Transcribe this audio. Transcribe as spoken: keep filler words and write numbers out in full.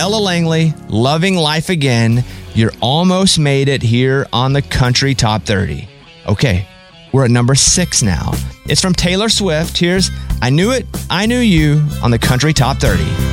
Ella Langley, Loving Life Again. You're almost made it here on the Country Top thirty. Okay, we're at number six now. It's from Taylor Swift. Here's I Knew It, I Knew You on the Country Top thirty.